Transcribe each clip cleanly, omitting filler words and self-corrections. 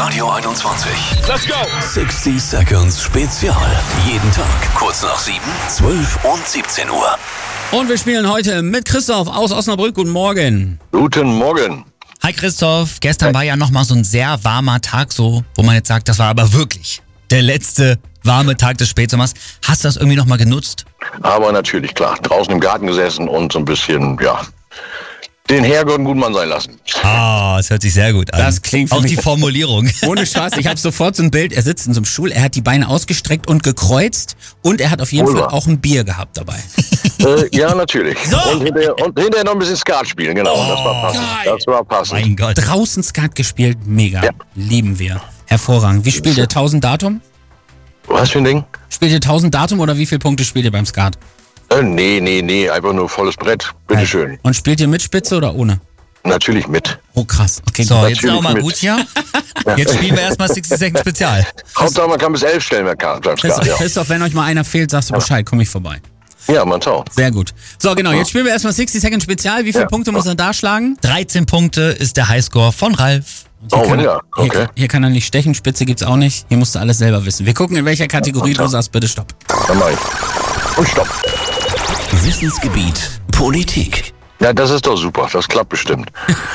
Radio 21. Let's go! 60 Seconds Spezial. Jeden Tag kurz nach 7, 12 und 17 Uhr. Und wir spielen heute mit Christoph aus Osnabrück. Guten Morgen. Guten Morgen. Hi Christoph, gestern war ja nochmal so ein sehr warmer Tag, so, wo man jetzt sagt, das war aber wirklich der letzte warme Tag des Spätsommers. Hast du das irgendwie nochmal genutzt? Aber natürlich, klar. Draußen im Garten gesessen und so ein bisschen, den Herrgott gut Mann sein lassen. Ah, das hört sich sehr gut an. Das klingt für auch mich- die Formulierung. Ohne Spaß, ich habe sofort so ein Bild. Er sitzt in so einem Stuhl, er hat die Beine ausgestreckt und gekreuzt und er hat auf jeden Wohl Fall wahr. auch ein Bier gehabt dabei. Ja, natürlich. So. Und hinterher noch ein bisschen Skat spielen, genau. Das war passend. geil. Das war passend. Mein Gott. Draußen Skat gespielt, mega. Ja. Lieben wir. Hervorragend. Wie spielt ihr 1000 Datum? Was für ein Ding? Spielt ihr 1000 Datum oder wie viele Punkte spielt ihr beim Skat? Nee. Einfach nur volles Brett. Bitteschön. Und spielt ihr mit Spitze oder ohne? Natürlich mit. Oh krass. Okay, So, gut. jetzt auch mal mit. gut hier. Jetzt spielen wir erstmal 60 Seconds Spezial. Hauptsache, man kann bis 11 stellen beim Skat. Ja. Christoph, wenn euch mal einer fehlt, sagst du Bescheid, komme ich vorbei. Ja, man tau. Sehr gut. So, genau, jetzt spielen wir erstmal 60 Seconds Spezial. Wie viele Ja. Punkte muss er da schlagen? 13 Punkte ist der Highscore von Ralf. Hier Oh, kann er- ja, okay. Hier kann er nicht stechen, Spitze gibt's auch nicht. Hier musst du alles selber wissen. Wir gucken, in welcher Kategorie du sagst, bitte stopp. Dann mach ich. Und stopp. Wissensgebiet Politik. Ja, das ist doch super. Das klappt bestimmt.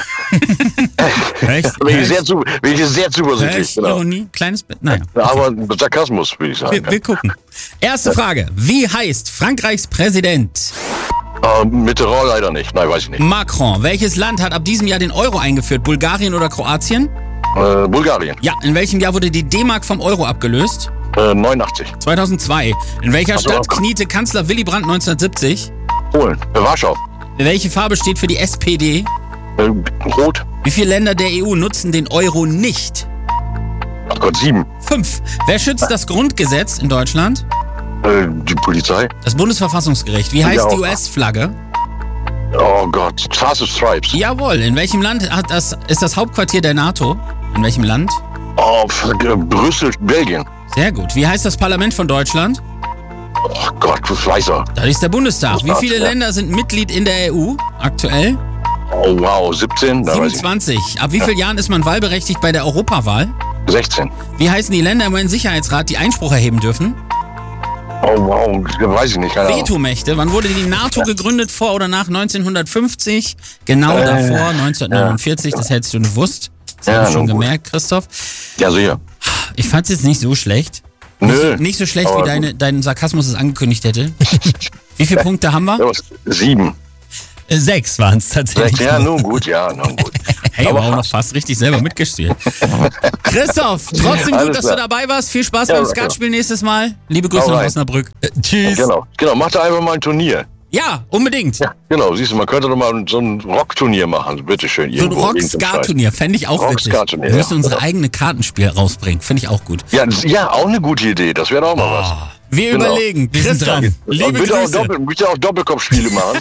Echt? Bin ich sehr zuversichtlich. Echt? Genau. Ironie? Kleines Bit? Naja. Aber Sarkasmus, würde ich sagen. Wir gucken. Erste Frage. Wie heißt Frankreichs Präsident? Mitterrand leider nicht. Nein, weiß ich nicht. Macron. Welches Land hat ab diesem Jahr den Euro eingeführt? Bulgarien oder Kroatien? Bulgarien. Ja. In welchem Jahr wurde die D-Mark vom Euro abgelöst? 89. 2002. In welcher Also Stadt auch- kniete Kanzler Willy Brandt 1970? Polen. Warschau. Welche Farbe steht für die SPD? Rot. Wie viele Länder der EU nutzen den Euro nicht? Ach Gott, 7. 5. Wer schützt das Grundgesetz in Deutschland? Die Polizei. Das Bundesverfassungsgericht. Wie heißt Ja, die auch. US-Flagge? Oh Gott. Stars of Stripes. Jawohl. In welchem Land ist das Hauptquartier der NATO? In welchem Land? Oh, Brüssel, Belgien. Sehr gut. Wie heißt das Parlament von Deutschland? Oh Gott, was weiß er? Das ist der Bundestag. Wie viele Ja. Länder sind Mitglied in der EU aktuell? Oh wow, 17. Da weiß 27. Ab wie vielen Jahren ist man wahlberechtigt bei der Europawahl? ich. 16. Wie heißen die Länder im UN-Sicherheitsrat, die Einspruch erheben dürfen? Oh wow, weiß ich nicht. Keine Ahnung. Vetomächte. Wann wurde die NATO gegründet? Vor oder nach 1950? Genau davor, 1949. Das hättest du gewusst. Das Ja, habe ich schon nun gut. gemerkt, Christoph. Ja, sicher. Ich fand es jetzt nicht so schlecht. Nö. Nicht so schlecht, Aber wie dein Sarkasmus es angekündigt hätte. Wie viele Punkte haben wir? Ja, 7. 6 waren es tatsächlich. Ja, nun gut, ja, nun gut. Hey, aber auch noch fast richtig selber mitgespielt. Christoph, trotzdem gut, Alles dass du klar. dabei warst. Viel Spaß Ja, beim ja. Skatspiel nächstes Mal. Liebe Grüße nach Alright. Osnabrück. Tschüss. Genau, mach da einfach mal ein Turnier. Ja, unbedingt. Ja, genau, siehst du, man könnte doch mal so ein Rockturnier machen, bitteschön. So ein Rock-Skat-Turnier fände ich auch witzig. Rock-Skat-Turnier, Wir müssen ja. unsere eigene Kartenspiel rausbringen. Finde ich auch gut. Ja, auch eine gute Idee, das wäre doch mal was. Wir Genau. überlegen. Wir sind Christoph, dran. liebe Und Grüße. bitte auch Doppelkopfspiele machen.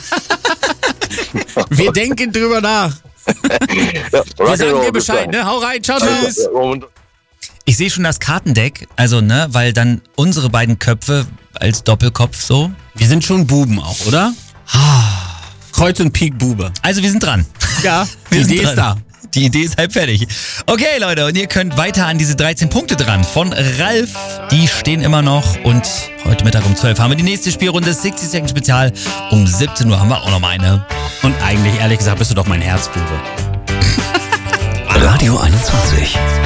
Wir denken drüber nach. Ja, Wir sagen Rock'n'Roll, dir bis Bescheid, dahin. ne? Hau rein. Ciao, tschüss. Ja, und Ich sehe schon das Kartendeck, also ne, weil dann unsere beiden Köpfe als Doppelkopf so. Wir sind schon Buben auch, oder? Kreuz und Pik Bube. Also wir sind dran. Ja, die Wir sind Idee ist da. dran. Die Idee ist halb fertig. Okay, Leute, und ihr könnt weiter an diese 13 Punkte dran von Ralf. Die stehen immer noch. Und heute Mittag um 12 haben wir die nächste Spielrunde, 60 Second Spezial. Um 17 Uhr haben wir auch noch mal eine. Und eigentlich, ehrlich gesagt, bist du doch mein Herzbube. Radio 21.